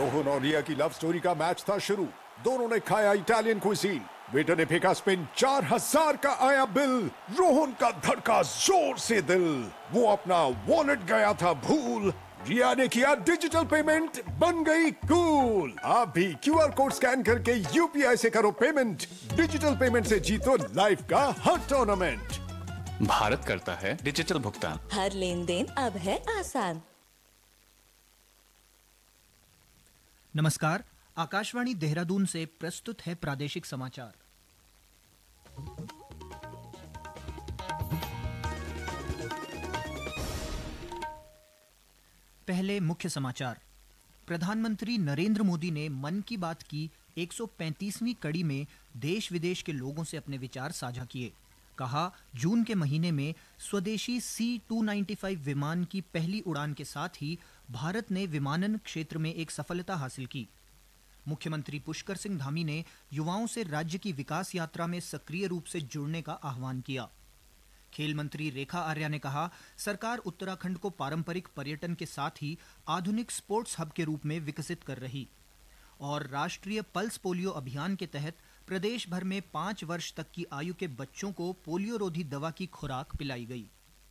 रोहन और रिया की love story का मैच था शुरू। दोनों ने खाया इटालियन क्विजीन। वेटर ने फेंका स्पिन, 4000 का आया बिल। रोहन का धड़का जोर से दिल। वो अपना वॉलेट गया था भूल। रिया ने किया डिजिटल पेमेंट, बन गई कूल। आप भी QR कोड स्कैन करके UPI से करो पेमेंट। डिजिटल पेमेंट से जीतो लाइफ का हर टूर्नामेंट। भारत करता है डिजिटल भुगतान। हर लेन देन अब है आसान। नमस्कार, आकाशवाणी देहरादून से प्रस्तुत है प्रादेशिक समाचार। पहले मुख्य समाचार। प्रधानमंत्री नरेंद्र मोदी ने मन की बात की 135वीं कड़ी में देश विदेश के लोगों से अपने विचार साझा किए। कहा, जून के महीने में स्वदेशी C-295 विमान की पहली उड़ान के साथ ही भारत ने विमानन क्षेत्र में एक सफलता हासिल की। मुख्यमंत्री पुष्कर सिंह धामी ने युवाओं से राज्य की विकास यात्रा में सक्रिय रूप से जुड़ने का आह्वान किया। खेल मंत्री रेखा आर्या ने कहा, सरकार उत्तराखंड को पारंपरिक पर्यटन के साथ ही आधुनिक स्पोर्ट्स हब के रूप में विकसित कर रही। और राष्ट्रीय पल्स पोलियो अभियान के तहत प्रदेश भर में 5 वर्ष तक की आयु के बच्चों को पोलियो रोधी दवा की खुराक पिलाई गई।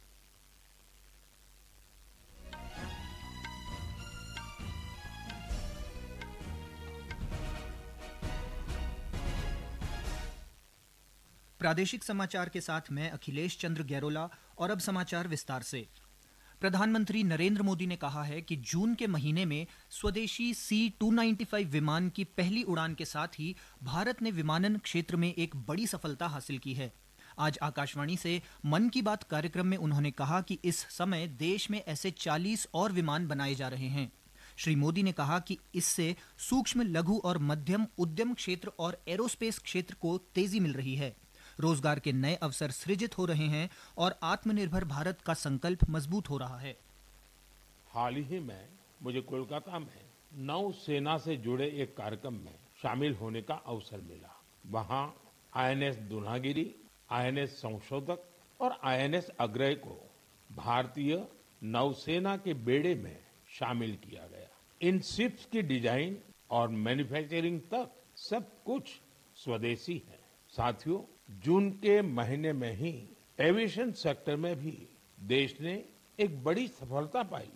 प्रादेशिक समाचार के साथ मैं अखिलेश चंद्र गैरोला। और अब समाचार विस्तार से। प्रधानमंत्री नरेंद्र मोदी ने कहा है कि जून के महीने में स्वदेशी C-295 विमान की पहली उड़ान के साथ ही भारत ने विमानन क्षेत्र में एक बड़ी सफलता हासिल की है। आज आकाशवाणी से मन की बात कार्यक्रम में उन्होंने कहा कि इस समय देश में ऐसे 40 और विमान बनाए जा रहे हैं। श्री मोदी ने कहा कि इससे सूक्ष्म, लघु और मध्यम उद्यम क्षेत्र और एरोस्पेस क्षेत्र को तेजी मिल रही है। रोजगार के नए अवसर सृजित हो रहे हैं और आत्मनिर्भर भारत का संकल्प मजबूत हो रहा है। हाल ही में मुझे कोलकाता में नौसेना से जुड़े एक कार्यक्रम में शामिल होने का अवसर मिला। वहां INS दुनागिरी, INS संशोधक और INS अग्रय को भारतीय नौसेना के बेड़े में शामिल किया गया। इन शिप्स की डिजाइन और मैन्युफैक्चरिंग तक सब कुछ स्वदेशी है। साथियों, जून के महीने में ही एविएशन सेक्टर में भी देश ने एक बड़ी सफलता पाई।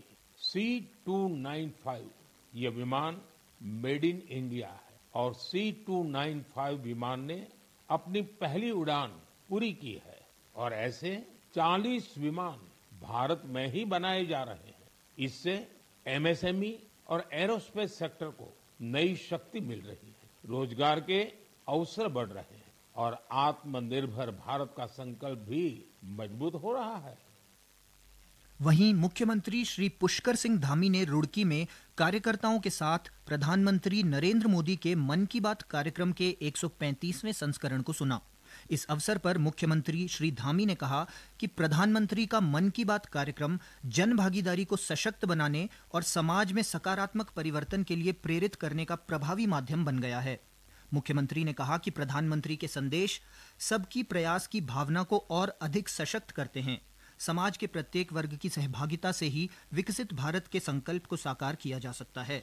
C-295 यह विमान मेड इन इंडिया है और C-295 विमान ने अपनी पहली उड़ान पूरी की है और ऐसे 40 विमान भारत में ही बनाए जा रहे हैं। इससे MSME और एरोस्पेस सेक्टर को नई शक्ति मिल रही है, रोजगार के अवसर बढ़ रहे हैं और आत्मनिर्भर भारत का संकल्प भी मजबूत हो रहा है। वहीं मुख्यमंत्री श्री पुष्कर सिंह धामी ने रुड़की में कार्यकर्ताओं के साथ प्रधानमंत्री नरेंद्र मोदी के मन की बात कार्यक्रम के 135वें संस्करण को सुना। इस अवसर पर मुख्यमंत्री श्री धामी ने कहा कि प्रधानमंत्री का मन की बात कार्यक्रम जन भागीदारी को सशक्त बनाने और समाज में सकारात्मक परिवर्तन के लिए प्रेरित करने का प्रभावी माध्यम बन गया है। मुख्यमंत्री ने कहा कि प्रधानमंत्री के संदेश सबकी प्रयास की भावना को और अधिक सशक्त करते हैं। समाज के प्रत्येक वर्ग की सहभागिता से ही विकसित भारत के संकल्प को साकार किया जा सकता है।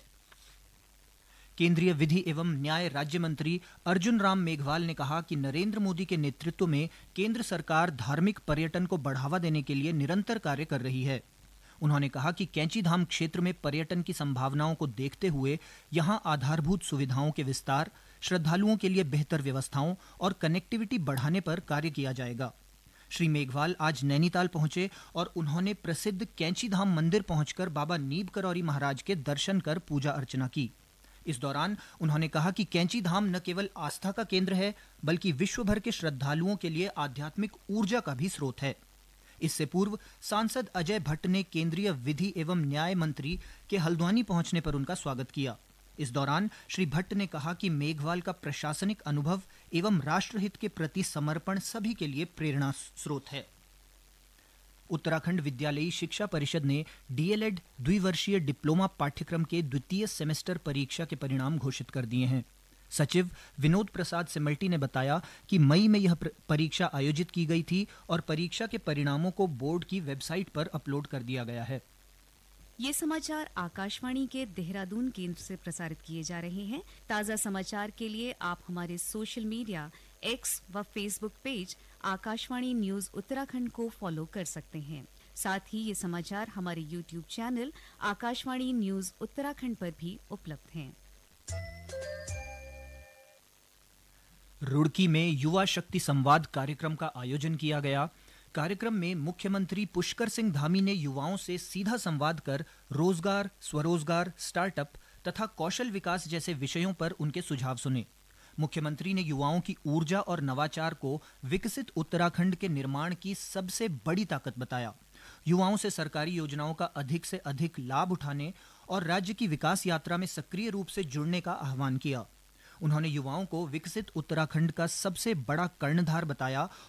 केंद्रीय विधि एवं न्याय राज्य मंत्री अर्जुन राम मेघवाल ने कहा कि नरेंद्र मोदी के नेतृत्व में केंद्र सरकार धार्मिक पर्यटन को बढ़ावा देने के लिए निरंतर कार्य कर रही है। उन्होंने कहा कि कैंची धाम क्षेत्र में पर्यटन की संभावनाओं को देखते हुए यहां आधारभूत सुविधाओं के विस्तार, श्रद्धालुओं के लिए बेहतर व्यवस्थाओं और कनेक्टिविटी बढ़ाने पर कार्य किया जाएगा। श्री मेघवाल आज नैनीताल पहुंचे और उन्होंने प्रसिद्ध कैंची धाम मंदिर पहुंचकर बाबा नीब करौरी महाराज के दर्शन कर पूजा अर्चना की। इस दौरान उन्होंने कहा कि कैंची धाम न केवल आस्था का केंद्र है, बल्कि विश्व भर के श्रद्धालुओं के लिए आध्यात्मिक ऊर्जा का भी स्रोत है। इससे पूर्व सांसद अजय भट्ट ने केंद्रीय विधि एवं न्याय मंत्री के हल्द्वानी पहुंचने पर उनका स्वागत किया। इस दौरान श्री भट्ट ने कहा कि मेघवाल का प्रशासनिक अनुभव एवं राष्ट्रहित के प्रति समर्पण सभी के लिए प्रेरणा स्रोत है। उत्तराखंड विद्यालयी शिक्षा परिषद ने DLED द्विवर्षीय डिप्लोमा पाठ्यक्रम के द्वितीय सेमेस्टर परीक्षा के परिणाम घोषित कर दिए हैं। सचिव विनोद प्रसाद सिमल्टी ने बताया कि मई में यह परीक्षा आयोजित की गई थी और परीक्षा के परिणामों को बोर्ड की वेबसाइट पर अपलोड कर दिया गया है। ये समाचार आकाशवाणी के देहरादून केंद्र से प्रसारित किए जा रहे हैं। ताज़ा समाचार के लिए आप हमारे सोशल मीडिया एक्स व Facebook page Akashvani news Uttarakhand को फॉलो कर सकते हैं। साथ ही ये समाचार हमारे YouTube channel Akashvani news Uttarakhand पर भी उपलब्ध हैं। रुड़की में युवा शक्ति संवाद कार्यक्रम का आयोजन किया गया। कार्यक्रम में मुख्यमंत्री पुष्कर सिंह धामी ने युवाओं से सीधा संवाद कर रोजगार, स्वरोजगार, स्टार्टअप तथा कौशल विकास जैसे विषयों पर उनके सुझाव सुने। मुख्यमंत्री ने युवाओं की ऊर्जा और नवाचार को विकसित उत्तराखंड के निर्माण की सबसे बड़ी ताकत बताया। युवाओं से सरकारी योजनाओं का अधिक से अधिक लाभ उठाने और राज्य की विकास यात्रा में सक्रिय रूप से जुड़ने का आह्वान किया। उन्होंने युवाओं को विकसित उत्तराखंड का सबसे बड़ा कर्णधार बताया